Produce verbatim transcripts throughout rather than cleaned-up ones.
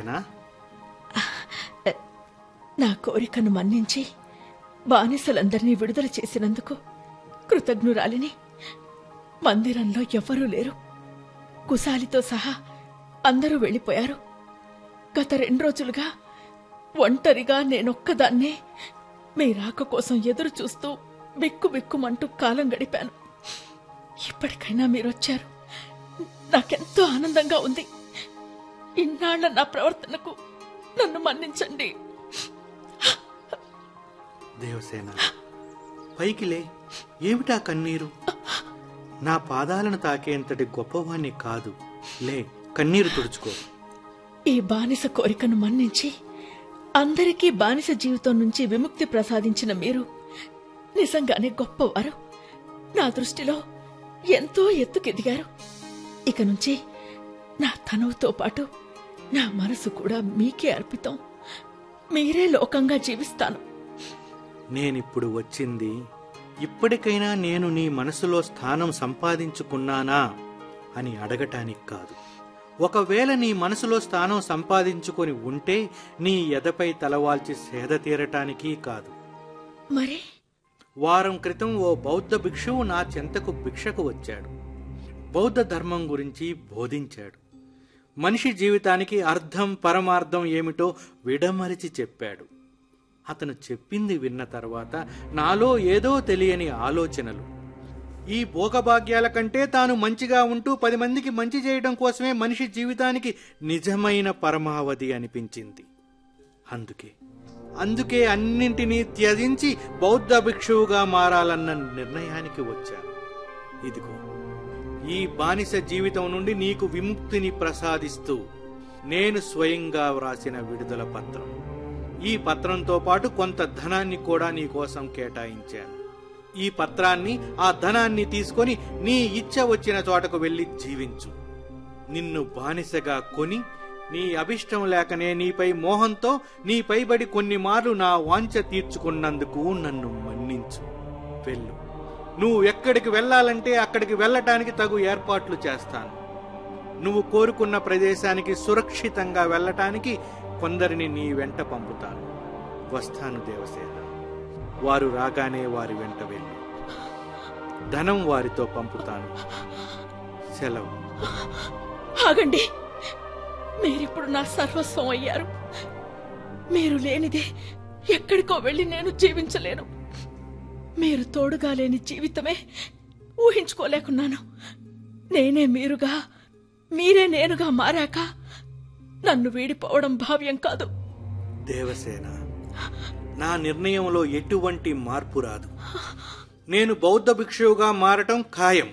దేవసేన, నా కోరికను మన్నించి బానిసలందరినీ విడుదల చేసినందుకు కృతజ్ఞురాలిని. మందిరంలో ఎవ్వరూ లేరు. కుశాలితో సహా అందరూ వెళ్ళిపోయారు. గత రెండు రోజులుగా ఒంటరిగా నేనొక్కదాన్నే మీ రాక కోసం ఎదురు చూస్తూ బిక్కు బిక్కుమంటూ కాలం గడిపాను. ఇప్పటికైనా మీరొచ్చారు. నాకెంతో ఆనందంగా ఉంది. ఇన్నాళ్ల నా ప్రవర్తనకు నన్ను మన్నించండి. దేవసేన, పైకి లే. ఏమిటా కన్నీరు? నా పాదాలను తాకేంతటి గొప్పవాణ్ణి కాదు. లే, కన్నీరు తుడుచుకో. ఈ బానిస కోరికను మన్నించి అందరికీ బానిస జీవితం నుంచి విముక్తి ప్రసాదించిన మీరు నిజంగానే గొప్పవారు. నా దృష్టిలో ఎంతో ఎత్తుకెదిగారు. ఇక నుంచి నా తనువుతో పాటు నా మనసు కూడా మీకే అర్పితం. మీరే లోకంగా జీవిస్తాను. నేనిప్పుడు వచ్చింది ఇప్పటికైనా నేను నీ మనసులో స్థానం సంపాదించుకున్నానా అని అడగటానికి కాదు. ఒకవేళ నీ మనసులో స్థానం సంపాదించుకొని ఉంటే నీ ఎదపై తలవాల్చి సేద తీరటానికి కాదు. మరి వారం క్రితం ఓ బౌద్ధ భిక్షువు నా చెంతకు భిక్షకు వచ్చాడు. బౌద్ధ ధర్మం గురించి బోధించాడు. మనిషి జీవితానికి అర్థం పరమార్థం ఏమిటో విడమరిచి చెప్పాడు. అతను చెప్పింది విన్న తర్వాత నాలో ఏదో తెలియని ఆలోచనలు. ఈ భోగభాగ్యాల కంటే తాను మంచిగా ఉంటూ పది మందికి మంచి చేయడం కోసమే మనిషి జీవితానికి నిజమైన పరమావధి అనిపించింది. అందుకే అందుకే అన్నింటినీ త్యజించి బౌద్ధ భిక్షువుగా మారాలన్న నిర్ణయానికి వచ్చాను. ఇదిగో ఈ బానిస జీవితం నుండి నీకు విముక్తిని ప్రసాదిస్తూ నేను స్వయంగా వ్రాసిన విడుదల పత్రం. ఈ పత్రంతో పాటు కొంత ధనాన్ని కూడా నీ కోసం కేటాయించాను. ఈ పత్రాన్ని, ఆ ధనాన్ని తీసుకొని నీ ఇచ్చ వచ్చిన చోటకు వెళ్లి జీవించు. నిన్ను బానిసగా కొని నీ అభిష్టం లేకనే నీపై మోహంతో నీపైబడి కొన్ని మార్లు నా వాంఛ తీర్చుకున్నందుకు నన్ను మన్నించు. వెళ్ళు. నువ్వు ఎక్కడికి వెళ్లాలంటే అక్కడికి వెళ్లటానికి తగు ఏర్పాట్లు చేస్తాను. నువ్వు కోరుకున్న ప్రదేశానికి సురక్షితంగా వెళ్లటానికి కొందరిని నీ వెంట పంపుతాను. వస్తాను దేవసేన. వారు రాగానే వారి వెంట వెళ్ళు. ధనం వారితో పంపుతాను. సెలవు. ఆగండి. మీరిప్పుడు నా సర్వస్వం అయ్యారు. మీరు లేనిదే ఎక్కడికో వెళ్లి నేను జీవించలేను. మీరు తోడుగా లేని జీవితమే ఊహించుకోలేకున్నాను. నేనే మీరుగా, మీరే నేనుగా మారాక నన్ను వీడిపోవడం భావ్యం కాదు. దేవసేన, నా నిర్ణయంలో ఎటువంటి మార్పు రాదు. నేను బౌద్ధ భిక్షువుగా మారటం ఖాయం.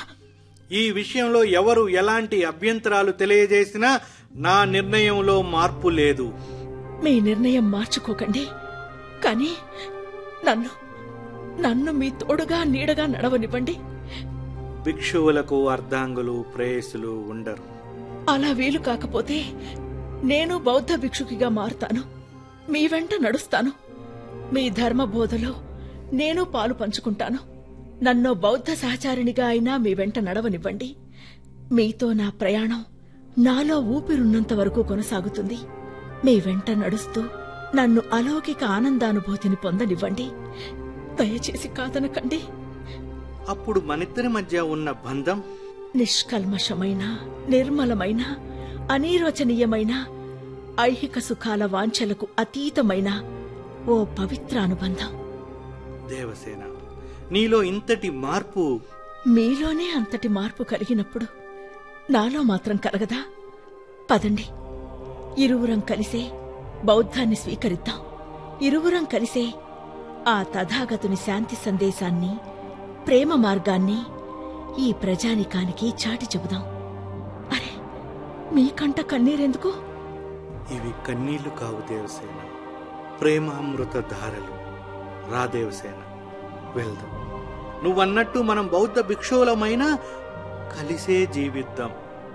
ఈ విషయంలో ఎవరు ఎలాంటి అభ్యంతరాలు తెలియజేసినా నా నిర్ణయంలో మార్పు లేదు. మీ నిర్ణయం మార్చుకోకండి. కానీ నన్ను నన్ను మీ తోడుగా నీడగా నడవనివ్వండి. భిక్షువులకు అర్ధాంగులు ప్రేయసులు ఉండరు. అలా వీలు కాకపోతే నేను బౌద్ధ భిక్షుకిగా మారుతాను. మీ వెంట నడుస్తాను. మీ ధర్మ బోధలో నేను పాలు పంచుకుంటాను. నన్ను బౌద్ధ సహచారిణిగా అయినా మీ వెంట నడవనివ్వండి. మీతో నా ప్రయాణం నాలో ఊపిరున్నంత వరకు కొనసాగుతుంది. మీ వెంట నడుస్తూ నన్ను అలౌకిక ఆనందానుభూతిని పొందనివ్వండి. దయచేసి కాదనకండి. అప్పుడు మనిద్దరి మధ్య ఉన్న బంధం నిష్కల్మషమైన, నిర్మలమైన, అనిర్వచనీయమైన, ఐహిక సుఖాల వాంఛలకు అతీతమైన ఓ పవిత్ర అనుబంధం. దేవసేన, నీలో ఇంతటి మార్పు మీలోనే అంతటి మార్పు కలిగినప్పుడు నాలో మాత్రం కలగదా? పదండి, ఇరువురం కలిసే బౌద్ధాన్ని స్వీకరిద్దాం. ఇరువురం కలిసే ఆ తథాగతుని శాంతి సందేశాన్ని, ప్రేమ మార్గాన్ని ఈ ప్రజానికానికి చాటి చెబుదాం. అరే, మీకంట కన్నీరెందుకు? ఇవి కన్నీళ్లు కావు దేవసేన, ప్రేమామృత ధారలు. రా దేవసేన, వెళ్దాం. నువ్వన్నట్టు మనం బౌద్ధ భిక్షువులమైనా కలిసే జీవిద్దాం,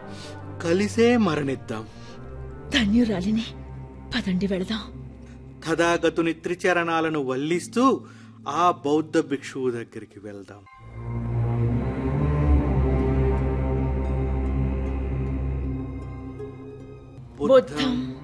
కలిసే మరణిద్దాం. ధన్యురాలిని. పదండి వెళదాం. తథాగతుని త్రిచరణాలను వల్లిస్తూ ఆ బౌద్ధ భిక్షువు దగ్గరికి వెళ్దాం. బుద్ధం